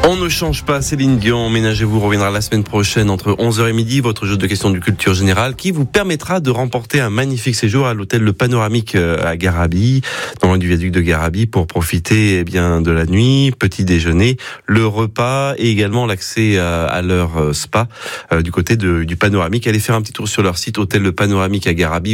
On ne change pas, Céline Dion. Ménagez-vous reviendra la semaine prochaine entre 11h et midi. Votre jeu de questions de culture générale qui vous permettra de remporter un magnifique séjour à l'hôtel Le Panoramique à Garabi, dans le du viaduc de Garabi, pour profiter de la nuit, petit déjeuner, le repas et également l'accès à leur spa du côté du Panoramique. Allez faire un petit tour sur leur site, hôtel Le Panoramique à Garabi.